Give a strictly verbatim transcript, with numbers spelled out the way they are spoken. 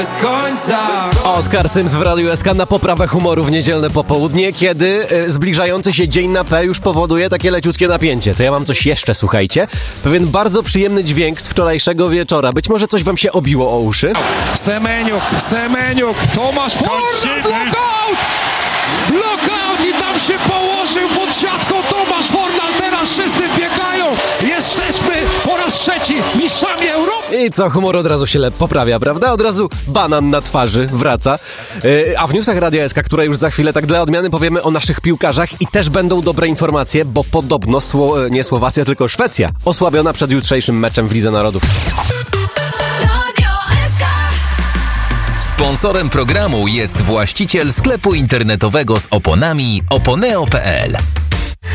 Z końca. Oskar Sims w Radiu S K na poprawę humoru w niedzielne popołudnie, kiedy y, zbliżający się dzień na P już powoduje takie leciutkie napięcie. To ja mam coś jeszcze, słuchajcie. Pewien bardzo przyjemny dźwięk z wczorajszego wieczora. Być może coś wam się obiło o uszy. Semeniuk, Semeniuk, Tomasz Fornal, blockout! Blockout i tam się położył pod siatką Tomasz Fornal. Teraz wszyscy biegają. Jesteśmy po raz trzeci mistrzami Europy. I co, humor od razu się le- poprawia, prawda? Od razu banan na twarzy wraca. Yy, a w newsach Radia S K, które już za chwilę tak dla odmiany powiemy o naszych piłkarzach i też będą dobre informacje, bo podobno Sło- nie Słowacja, tylko Szwecja osłabiona przed jutrzejszym meczem w Lidze Narodów. Sponsorem programu jest właściciel sklepu internetowego z oponami oponeo kropka p l.